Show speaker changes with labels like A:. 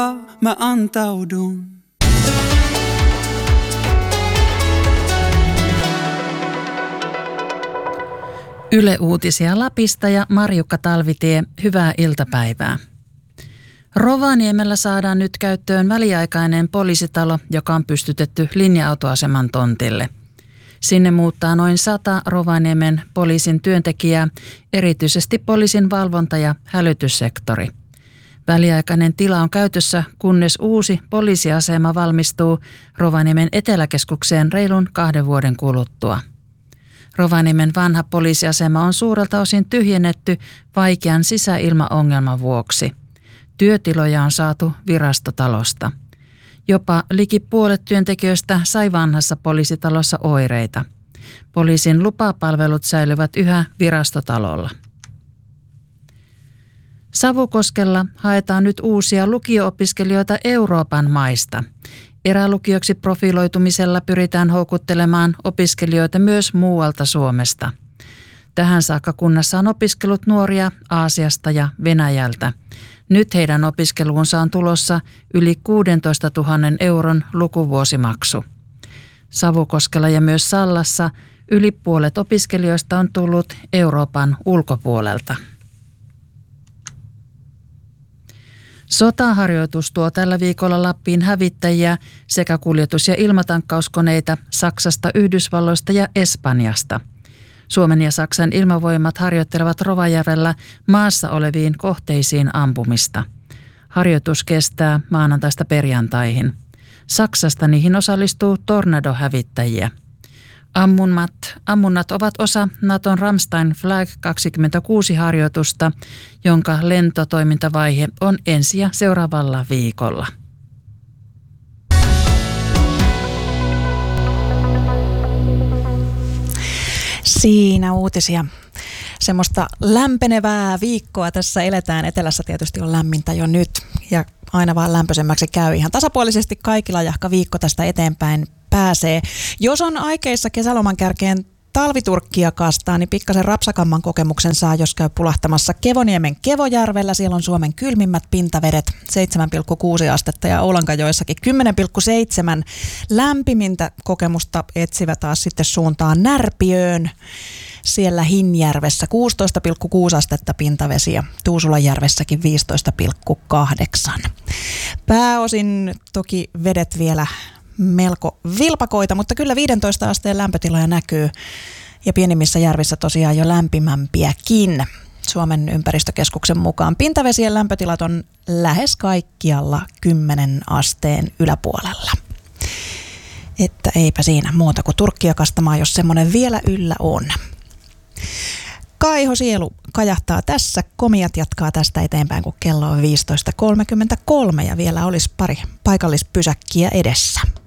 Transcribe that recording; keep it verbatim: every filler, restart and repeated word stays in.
A: mä antaudun.
B: Yle Uutisia Lapista ja Marjukka Talvitie, hyvää iltapäivää. Rovaniemellä saadaan nyt käyttöön väliaikainen poliisitalo, joka on pystytetty linja-autoaseman tontille. Sinne muuttaa noin sata Rovaniemen poliisin työntekijää, erityisesti poliisin valvonta- ja hälytyssektori. Väliaikainen tila on käytössä, kunnes uusi poliisiasema valmistuu Rovaniemen eteläkeskukseen reilun kahden vuoden kuluttua. Rovaniemen vanha poliisiasema on suurelta osin tyhjennetty vaikean sisäilmaongelman vuoksi. Työtiloja on saatu virastotalosta. Jopa liki puolet työntekijöistä sai vanhassa poliisitalossa oireita. Poliisin lupapalvelut säilyvät yhä virastotalolla. Savukoskella haetaan nyt uusia lukio-opiskelijoita Euroopan maista. Erälukioksi profiloitumisella pyritään houkuttelemaan opiskelijoita myös muualta Suomesta. Tähän saakka kunnassa on opiskellut nuoria Aasiasta ja Venäjältä. Nyt heidän opiskeluunsa on tulossa yli kuusitoistatuhatta euron lukuvuosimaksu. Savukoskella ja myös Sallassa yli puolet opiskelijoista on tullut Euroopan ulkopuolelta. Sotaharjoitus tuo tällä viikolla Lappiin hävittäjiä sekä kuljetus- ja ilmatankkauskoneita Saksasta, Yhdysvalloista ja Espanjasta. Suomen ja Saksan ilmavoimat harjoittelevat Rovajärvellä maassa oleviin kohteisiin ampumista. Harjoitus kestää maanantaista perjantaihin. Saksasta niihin osallistuu Tornado-hävittäjiä. Ammunmat, ammunnat ovat osa Naton Ramstein Flag kaksikymmentäkuusi-harjoitusta, jonka lentotoimintavaihe on ensi ja seuraavalla viikolla.
C: Siinä uutisia. Semmoista lämpenevää viikkoa tässä eletään. Etelässä tietysti on lämmintä jo nyt ja aina vaan lämpöisemmäksi käy. Ihan tasapuolisesti kaikilla jahka viikko tästä eteenpäin pääsee. Jos on aikeissa kesäloman kärkeen talviturkkia kastaa, niin pikkasen rapsakamman kokemuksen saa, jos käy pulahtamassa Kevoniemen Kevojärvellä. Siellä on Suomen kylmimmät pintavedet, seitsemän pilkku kuusi astetta ja Oulankajoissakin kymmenen pilkku seitsemän. Lämpimintä kokemusta etsivä taas sitten suuntaan Närpiöön. Siellä Hinjärvessä kuusitoista pilkku kuusi astetta pintavesi ja Tuusulanjärvessäkin viisitoista pilkku kahdeksan. Pääosin toki vedet vielä melko vilpakoita, mutta kyllä viidentoista asteen lämpötiloja näkyy ja pienimmissä järvissä tosiaan jo lämpimämpiäkin. Suomen ympäristökeskuksen mukaan pintavesien lämpötilat on lähes kaikkialla kymmenen asteen yläpuolella. Että eipä siinä muuta kuin turkkia kastamaan, jos semmoinen vielä yllä on. Kaiho sielu kajahtaa tässä. Komiat jatkaa tästä eteenpäin, kun kello on viisitoista kolmekymmentäkolme ja vielä olisi pari paikallispysäkkiä edessä.